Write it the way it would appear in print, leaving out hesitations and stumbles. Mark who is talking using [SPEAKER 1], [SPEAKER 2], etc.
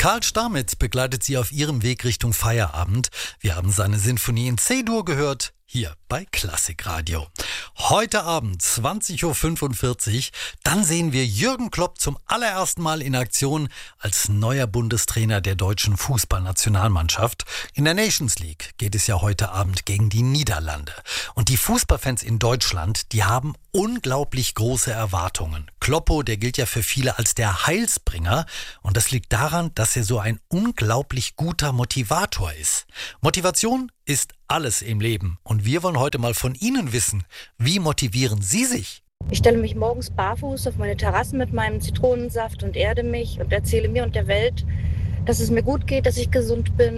[SPEAKER 1] Karl Stamitz begleitet Sie auf Ihrem Weg Richtung Feierabend. Wir haben seine Sinfonie in C-Dur gehört, hier bei Klassikradio. Heute Abend 20.45 Uhr, dann sehen wir Jürgen Klopp zum allerersten Mal in Aktion als neuer Bundestrainer der deutschen Fußballnationalmannschaft. In der Nations League geht es ja heute Abend gegen die Niederlande. Und die Fußballfans in Deutschland, die haben unglaublich große Erwartungen. Kloppo, der gilt ja für viele als der Heilsbringer. Und das liegt daran, dass er so ein unglaublich guter Motivator ist. Motivation ist alles im Leben. Und wir wollen heute mal von Ihnen wissen, wie motivieren Sie sich?
[SPEAKER 2] Ich stelle mich morgens barfuß auf meine Terrasse mit meinem Zitronensaft und erde mich und erzähle mir und der Welt, dass es mir gut geht, dass ich gesund bin.